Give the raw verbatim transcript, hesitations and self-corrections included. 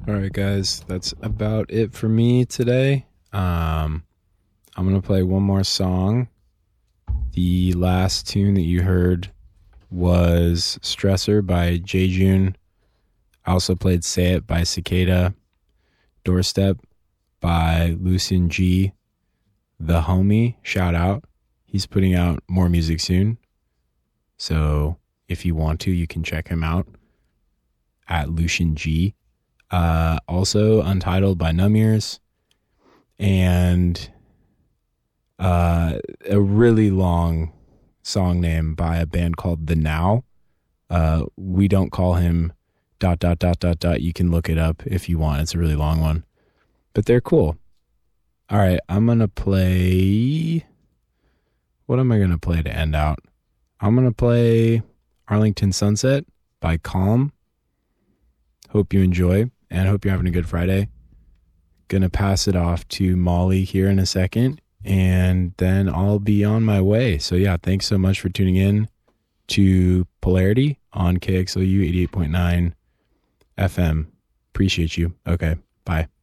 All right, guys, that's about it for me today. Um, I'm going to play one more song. The last tune that you heard was Stressor by Jay June. I also played Say It by Cicada. Doorstep by Lucian G. The Homie, shout out. He's putting out more music soon. So if you want to, you can check him out at Lucian G. Uh, also Untitled by Numb Ears. And uh, a really long song name by a band called The Now. Uh, we don't call him dot, dot, dot, dot, dot. You can look it up if you want. It's a really long one. But they're cool. All right, I'm going to play... What am I going to play to end out? I'm going to play Arlington Sunset by Calm. Hope you enjoy, and hope you're having a good Friday. Gonna pass it off to Molly here in a second, and then I'll be on my way. So yeah, thanks so much for tuning in to Polarity on K X L U eighty-eight point nine F M. Appreciate you. Okay, bye.